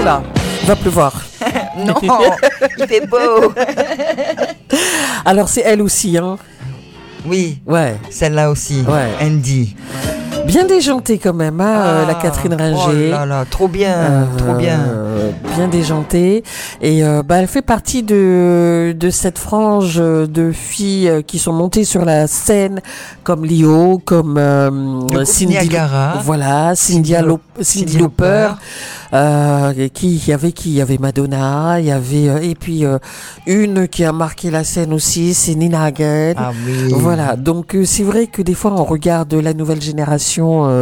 là. Il va pleuvoir. Non, il fait beau. Alors c'est elle aussi, hein. Oui, Ouais. celle-là aussi, Ouais. Andy. Bien déjantée quand même, hein, la Catherine Ringer. Oh là là, trop bien, trop bien. Bien déjantée. Et elle fait partie de cette frange de filles qui sont montées sur la scène, comme Lio, comme Cindy Niagara. Voilà, Cindy Lauper. Il y avait Madonna, il y avait et puis une qui a marqué la scène aussi, c'est Nina Hagen. Ah oui. Voilà, donc c'est vrai que des fois on regarde la nouvelle génération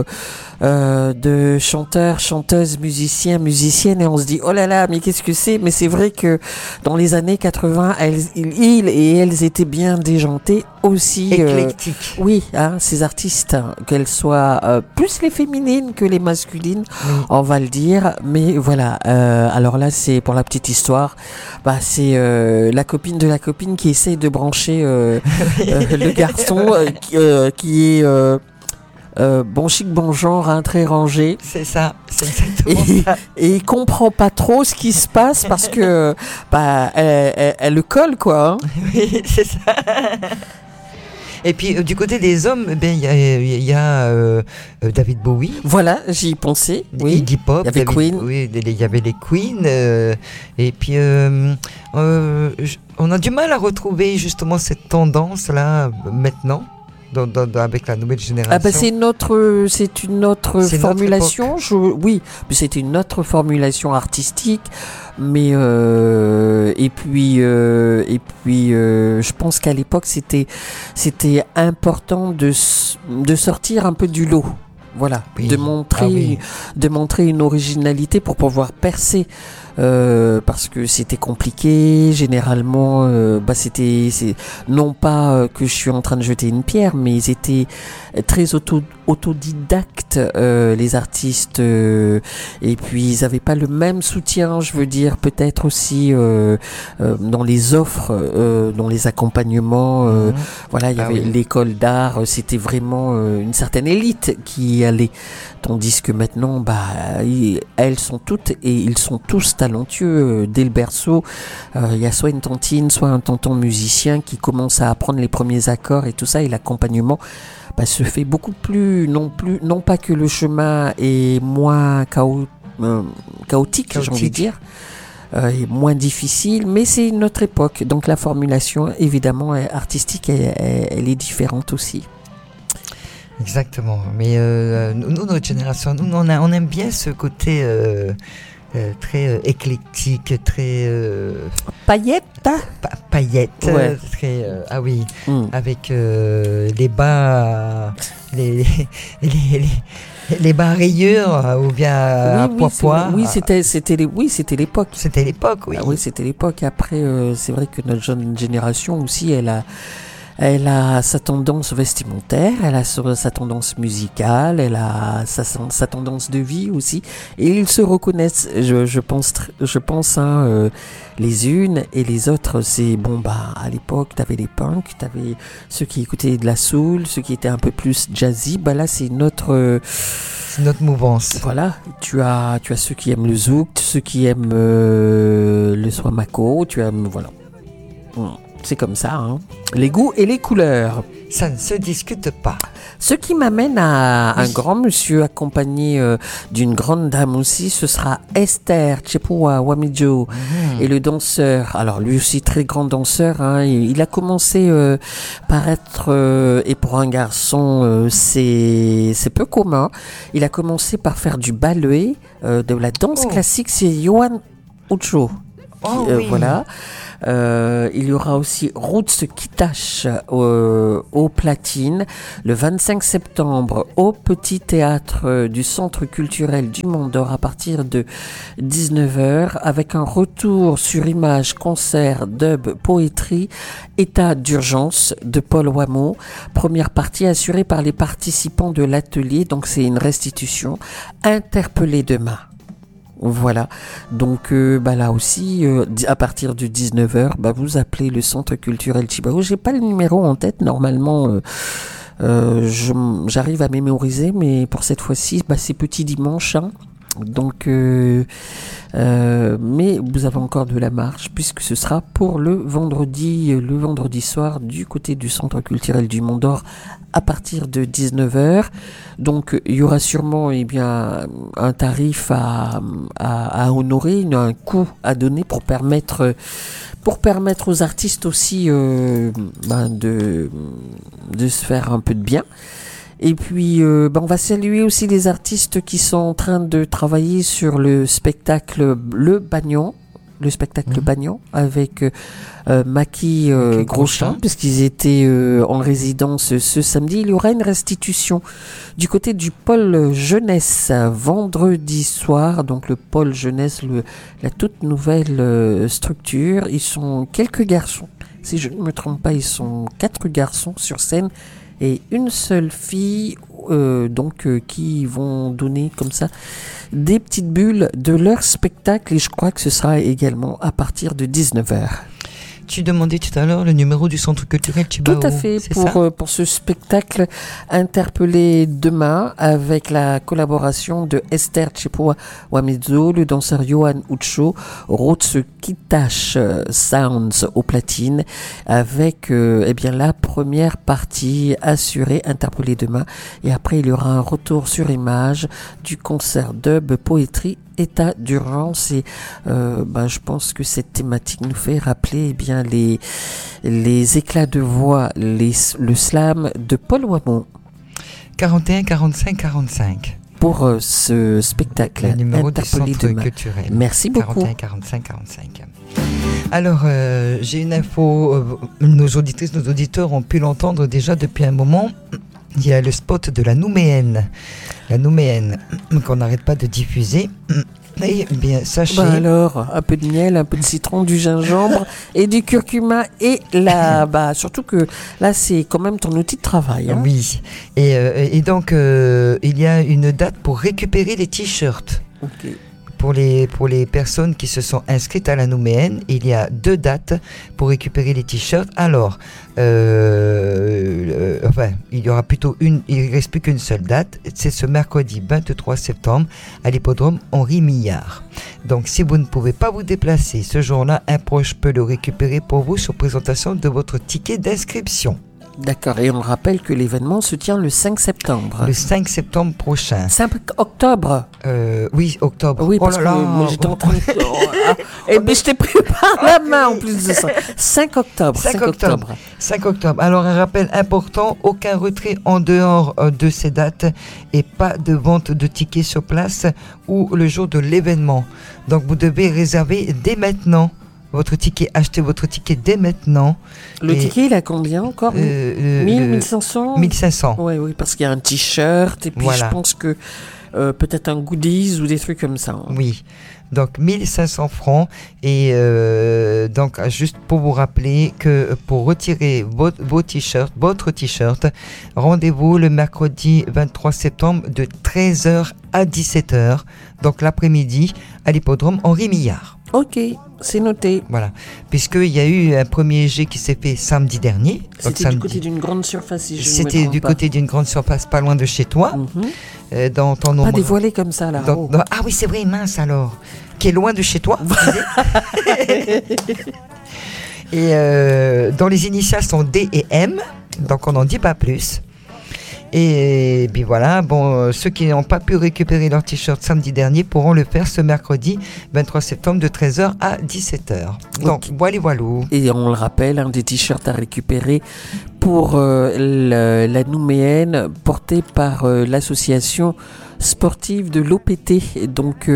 de chanteurs, chanteuses, musiciens, musiciennes et on se dit oh là là, mais qu'est-ce que c'est? Mais c'est vrai que dans les années 80, elles étaient bien déjantées aussi. Éclectique. Oui, hein, ces artistes, qu'elles soient plus les féminines que les masculines, on va le dire. Mais voilà, alors là c'est pour la petite histoire, c'est la copine de la copine qui essaye de brancher le garçon qui est bon chic, bon genre, hein, très rangé. C'est ça, c'est exactement ça. Et il comprend pas trop ce qui se passe parce que elle le colle quoi. Hein. Oui, c'est ça. Et puis du côté des hommes, il y a David Bowie. Voilà, j'y pensais. Oui. Iggy Pop. Il y avait Queen. Oui, il y avait les Queen. Et puis on a du mal à retrouver justement cette tendance-là maintenant. Avec la nouvelle génération. C'est une autre formulation. Oui, mais c'était une autre formulation artistique. Mais et puis je pense qu'à l'époque c'était important de sortir un peu du lot. Voilà, oui. de montrer une originalité pour pouvoir percer. Parce que c'était compliqué, généralement, c'est non pas que je suis en train de jeter une pierre, mais ils étaient très autodidactes, les artistes, et puis ils n'avaient pas le même soutien, je veux dire, peut-être aussi dans les offres, dans les accompagnements. Voilà, il y avait l'école d'art, c'était vraiment une certaine élite qui y allait. Tandis que maintenant, elles sont toutes et ils sont tous talentueux dès le berceau. Il y a soit une tantine, soit un tonton musicien qui commence à apprendre les premiers accords et tout ça. Et l'accompagnement se fait beaucoup plus, non pas que le chemin est moins chaotique, j'ai envie de dire. Est moins difficile, mais c'est une autre époque. Donc la formulation, évidemment, artistique, elle est différente aussi. Exactement, mais nous, notre génération, nous, on aime bien ce côté très éclectique, très paillettes, ouais. Très avec les bas, les bas rayures ou bien à pois. Oui, c'était l'époque. C'était l'époque, oui. Oui, c'était l'époque. Après, c'est vrai que notre jeune génération aussi, elle a sa tendance vestimentaire, elle a sa tendance musicale, elle a sa tendance de vie aussi. Et ils se reconnaissent, je pense les unes et les autres. C'est à l'époque, t'avais les punks, t'avais ceux qui écoutaient de la soul, ceux qui étaient un peu plus jazzy. Là, c'est notre mouvance. Voilà, tu as ceux qui aiment le zouk, ceux qui aiment le swamako, voilà. C'est comme ça, hein. Les goûts et les couleurs. Ça ne se discute pas. Ce qui m'amène à un grand monsieur accompagné d'une grande dame aussi, ce sera Esther Chepua Wamijo et le danseur. Alors lui aussi très grand danseur, hein. Il a commencé par être, et pour un garçon c'est peu commun, il a commencé par faire du ballet, de la danse classique, c'est Yohan Ucho. Voilà. Il y aura aussi Roots Kitash au platine le 25 septembre au Petit Théâtre du Centre Culturel du Mont d'Or à partir de 19h avec un retour sur image, concert, dub, poétrie, état d'urgence de Paul Wameau. Première partie assurée par les participants de l'atelier, donc c'est une restitution. Interpellé demain. Voilà, donc là aussi, à partir de 19h, vous appelez le Centre Culturel Chibao. J'ai pas le numéro en tête, normalement, j'arrive à mémoriser, mais pour cette fois-ci, c'est petit dimanche, hein. Donc, mais vous avez encore de la marge puisque ce sera pour le vendredi soir du côté du Centre culturel du Mont d'Or à partir de 19h. Donc, il y aura sûrement un tarif à honorer, un coût à donner pour permettre aux artistes aussi de se faire un peu de bien. Et puis, on va saluer aussi les artistes qui sont en train de travailler sur le spectacle Bagnon avec Maki Groschan, puisqu'ils étaient en résidence ce samedi. Il y aura une restitution du côté du pôle jeunesse vendredi soir. Donc le pôle jeunesse, la toute nouvelle structure. Ils sont quelques garçons. Si je ne me trompe pas, ils sont 4 garçons sur scène et une seule fille, qui vont donner comme ça des petites bulles de leur spectacle, et je crois que ce sera également à partir de 19h. Tu demandais tout à l'heure le numéro du Centre culturel Chibao. Tout à fait, pour ce spectacle interpellé demain avec la collaboration de Esther Tchepoua Wamizo, le danseur Johan Ucho, Roots Kitash Sounds au platine, avec la première partie assurée, interpellée demain. Et après, il y aura un retour sur image du concert dub poétrie état d'urgence, et je pense que cette thématique nous fait rappeler les éclats de voix, le slam de Paul Wamon. 41 45 45 pour ce spectacle. Le numéro du Centre culturel. Merci beaucoup. 41 45 45. Alors, j'ai une info. Nos auditrices, nos auditeurs ont pu l'entendre déjà depuis un moment. Il y a le spot de la Nouméenne qu'on n'arrête pas de diffuser. Et bien, sachez... alors, un peu de miel, un peu de citron, du gingembre et du curcuma, et surtout que là, c'est quand même ton outil de travail. Hein. Oui, et donc, il y a une date pour récupérer les t-shirts. Ok. Pour les personnes qui se sont inscrites à la Nouméenne, il y a 2 dates pour récupérer les t-shirts. Alors, il y aura plutôt il reste plus qu'une seule date. C'est ce mercredi 23 septembre à l'hippodrome Henri Millard. Donc, si vous ne pouvez pas vous déplacer ce jour-là, un proche peut le récupérer pour vous sur présentation de votre ticket d'inscription. D'accord, et on rappelle que l'événement se tient le 5 septembre. Le 5 septembre prochain. 5 octobre. Oui, octobre. Oui, parce que moi, j'étais en train de... je t'ai pris par la main en plus de ça. 5 octobre. 5 octobre. Alors, un rappel important, aucun retrait en dehors de ces dates et pas de vente de tickets sur place ou le jour de l'événement. Donc, vous devez réserver dès maintenant. Achetez votre ticket dès maintenant. Le ticket, il a combien encore 1000, 1500 1500. Oui, parce qu'il y a un t-shirt, et puis je pense que peut-être un goodies ou des trucs comme ça. Hein. Oui, donc 1500 francs. Et donc, juste pour vous rappeler que pour retirer votre t-shirt, rendez-vous le mercredi 23 septembre de 13h à 17h, donc l'après-midi, à l'hippodrome Henri Millard. Ok, c'est noté. Voilà, puisqu'il y a eu un premier jet qui s'est fait samedi dernier. C'était du côté d'une grande surface, si je ne me trompe pas. C'était du côté d'une grande surface, pas loin de chez toi. Dans ton pas dévoilé comme ça, là. Ah oui, c'est vrai, mince alors. Qui est loin de chez toi. Et dont les initiales sont D et M, donc on n'en dit pas plus. Et puis voilà, ceux qui n'ont pas pu récupérer leur t-shirt samedi dernier pourront le faire ce mercredi 23 septembre de 13h à 17h. Donc, voilà. Et on le rappelle, des t-shirts à récupérer pour la Nouméenne, portée par l'association sportive de l'OPT. Donc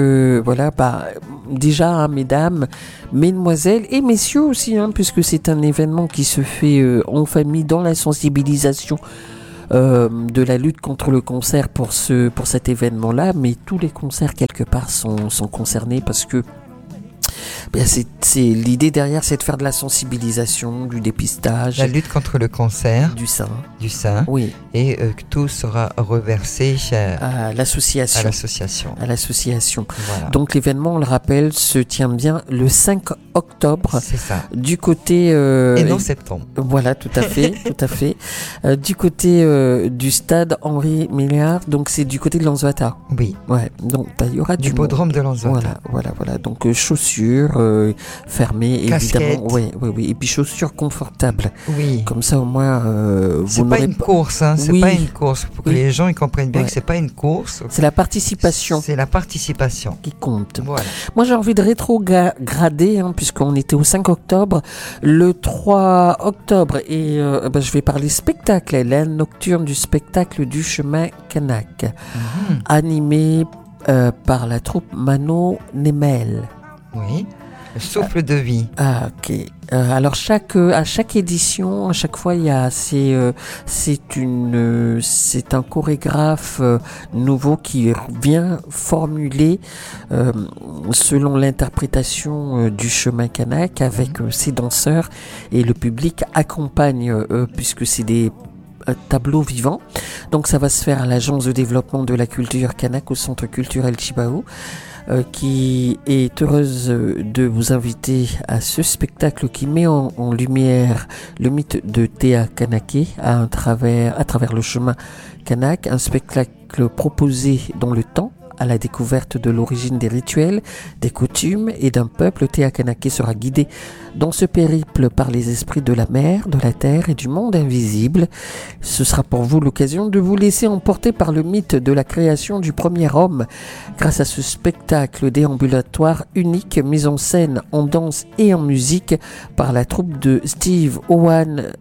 déjà, mesdames, mesdemoiselles et messieurs aussi, puisque c'est un événement qui se fait en famille, dans la sensibilisation de la lutte contre le cancer pour cet événement-là, mais tous les concerts quelque part sont concernés parce que L'idée derrière, c'est de faire de la sensibilisation, du dépistage. La lutte contre le cancer du sein. Oui. Et que tout sera reversé à l'association. Voilà. Donc l'événement, on le rappelle, se tient bien le 5 octobre. C'est ça. Du côté... et non septembre. Voilà, tout à fait. Du côté du stade Henri Milliard, donc c'est du côté de Lanzouata. Oui. Ouais, donc il y aura du hippodrome de Lanzouata. Voilà. Donc chaussures fermées, casquette. Évidemment. Oui. Et puis chaussures confortables. Oui. Comme ça au moins c'est pas une course, hein. C'est pas une course. Pour que les gens ils comprennent bien que c'est pas une course. C'est la participation. C'est la participation qui compte. Voilà. Moi j'ai envie de rétrograder, puisqu'on était au 5 octobre, le 3 octobre, et je vais parler spectacle, la nocturne du spectacle du chemin Kanak, animé par la troupe Mano Nemel. Oui. Le souffle de vie. Ah, ok. Alors à chaque édition, à chaque fois, il y a c'est un chorégraphe nouveau qui vient formuler selon l'interprétation du chemin Kanak avec ses danseurs, et le public accompagne puisque c'est des tableaux vivants. Donc ça va se faire à l'agence de développement de la culture Kanak au centre culturel Chibao, qui est heureuse de vous inviter à ce spectacle qui met en lumière le mythe de Théa Kanaké à travers le chemin Kanak, un spectacle proposé dans le temps à la découverte de l'origine des rituels, des coutumes et d'un peuple. Théa Kanaké sera guidé dans ce périple par les esprits de la mer, de la terre et du monde invisible. Ce sera pour vous l'occasion de vous laisser emporter par le mythe de la création du premier homme grâce à ce spectacle déambulatoire unique mis en scène en danse et en musique par la troupe de Steve Owen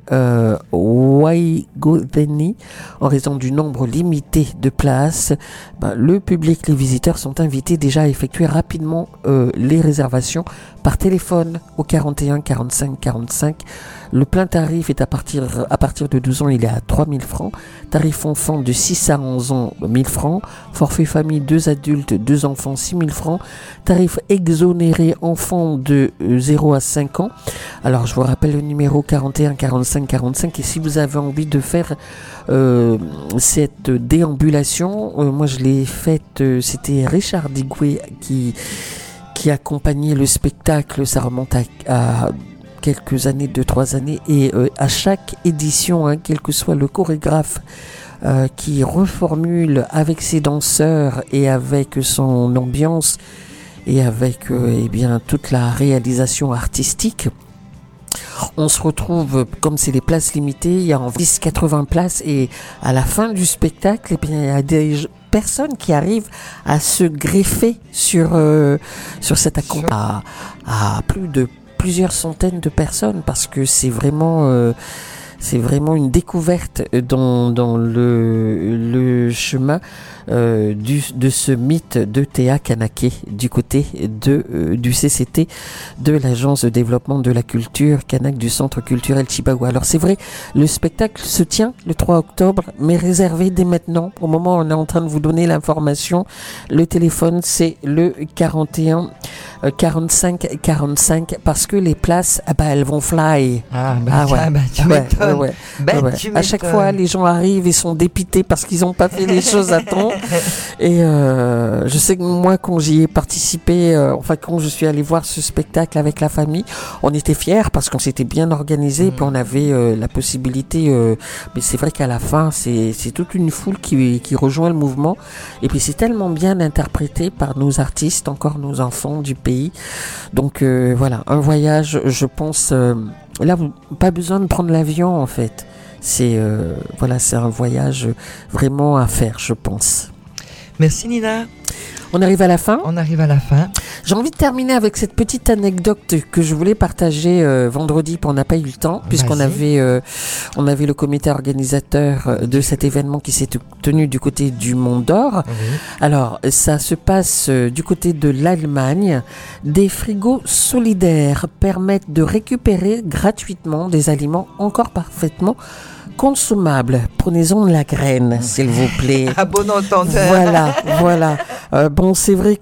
Waigodeni. En raison du nombre limité de places, le public, les visiteurs sont invités déjà à effectuer rapidement les réservations par téléphone au 41 45 45. Le plein tarif est à partir de 12 ans, il est à 3 000 francs. Tarif enfant de 6 à 11 ans, 1 000 francs. Forfait famille, 2 adultes, 2 enfants, 6 000 francs. Tarif exonéré enfant de 0 à 5 ans. Alors je vous rappelle le numéro 41 45 45. Et si vous avez envie de faire cette déambulation, moi je l'ai faite, c'était Richard Digoué qui accompagnait le spectacle. Ça remonte à quelques années, 2-3 années, et à chaque édition, quel que soit le chorégraphe qui reformule avec ses danseurs et avec son ambiance et avec toute la réalisation artistique, on se retrouve, comme c'est les places limitées, il y a en 10-80 places, et à la fin du spectacle, il y a des personnes qui arrivent à se greffer sur cet accompagnement à plusieurs centaines de personnes, parce que c'est vraiment une découverte dans le chemin de ce mythe de Théa Kanaké du côté du CCT, de l'agence de développement de la culture Kanak du centre culturel Chibao. Alors c'est vrai, le spectacle se tient le 3 octobre, mais réservé dès maintenant. Au moment où on est en train de vous donner l'information, le téléphone c'est le 41 45 45, parce que les places elles vont fly. Tu m'étonnes. Ouais. À chaque fois, les gens arrivent et sont dépités parce qu'ils n'ont pas fait les choses à temps. Et je sais que moi, quand j'y ai participé, quand je suis allé voir ce spectacle avec la famille, on était fiers parce qu'on s'était bien organisé, et puis on avait la possibilité. Mais c'est vrai qu'à la fin, c'est toute une foule qui rejoint le mouvement. Et puis c'est tellement bien interprété par nos artistes, encore nos enfants du pays. Donc voilà, un voyage, je pense. Là, pas besoin de prendre l'avion en fait. C'est un voyage vraiment à faire, je pense. Merci Nina. On arrive à la fin. J'ai envie de terminer avec cette petite anecdote que je voulais partager vendredi, puis on n'a pas eu le temps, puisqu'on avait le comité organisateur de cet événement qui s'est tenu du côté du Mont d'Or. Oui. Alors, ça se passe du côté de l'Allemagne. Des frigos solidaires permettent de récupérer gratuitement des aliments encore parfaitement consommables. Prenez-en de la graine, s'il vous plaît. À bon entendeur. Voilà. Bon, c'est vrai